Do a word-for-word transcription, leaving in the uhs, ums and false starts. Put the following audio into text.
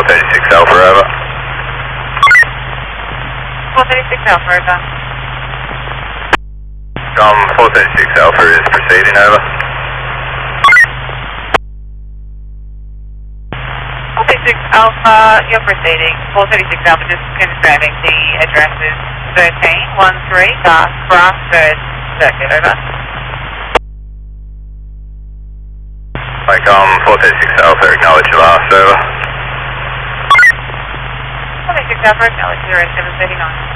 thirty-six Alpha, over. four thirty-six Alpha, over. Um, four thirty-six Alpha is proceeding, over. four thirty-six Alpha, you're proceeding. four thirty-six Alpha, just confirming the address is thirteen thirteen Dark Bradford Circuit, over. Like, um, four thirty-six Alpha, acknowledge your last, over. four thirty-six Alpha, acknowledge zero seven thirty-nine.